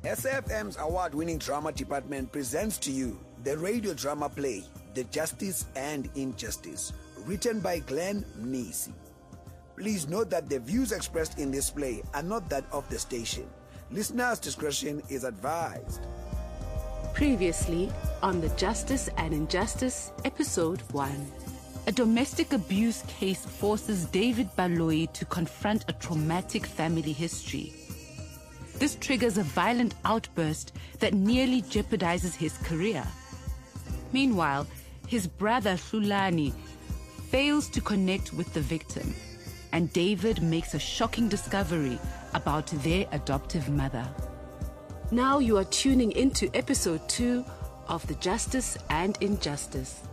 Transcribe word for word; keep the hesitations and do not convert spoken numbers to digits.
S A F M's award-winning drama department presents to you the radio drama play, The Justice and Injustice, written by Glenn Mnisi. Please note that the views expressed in this play are not that of the station. Listeners' discretion is advised. Previously on The Justice and Injustice, Episode one. A domestic abuse case forces David Baloyi to confront a traumatic family history. This triggers a violent outburst that nearly jeopardizes his career. Meanwhile, his brother Hlulani fails to connect with the victim, and David makes a shocking discovery about their adoptive mother. Now you are tuning into episode two of The Justice and Injustice.